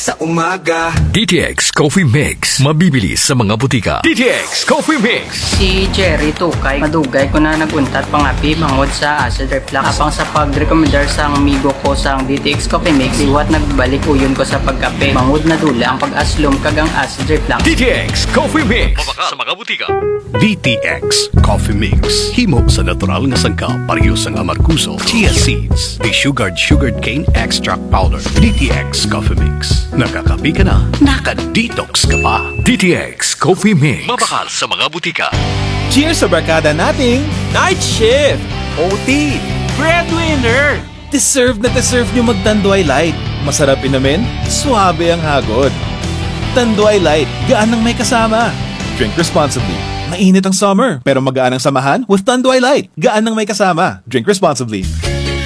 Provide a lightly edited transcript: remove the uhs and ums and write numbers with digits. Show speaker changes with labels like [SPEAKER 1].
[SPEAKER 1] sa umaga.
[SPEAKER 2] DTX Coffee Mix. Mabibili sa mga butika. DTX Coffee Mix.
[SPEAKER 3] Si Jerry Tukay, madugay ko na naguntat pangapi bangod sa acid reflux. Apang sa pag-recommendar sa amigo ko sa DTX Coffee Mix, iwat nagbalik uyon ko sa pagkape. Bangod na dula ang pag-aslom kagang acid reflux.
[SPEAKER 2] DTX Coffee Mix. Mabaka sa mga butika.
[SPEAKER 4] DTX Coffee Mix. Himo sa natural nga sangka, parehas ang amarkuso, chia seeds, the sugared cane extract powder. DTX Coffee Mix. Nakakapi ka na, naka-detox ka pa.
[SPEAKER 2] DTX Coffee Mix. Mabakal sa mga butika.
[SPEAKER 5] Cheers sa barkada nating Night Shift! OT! Breadwinner! Deserve na deserve nyo mag-Tanduay Light. Masarap inumin, suabe ang hagod. Tanduay Light, gaan ng may kasama. Drink responsibly. Mainit ang summer, pero magaan ang samahan with Tanduay Light. Gaan ng may kasama. Drink responsibly.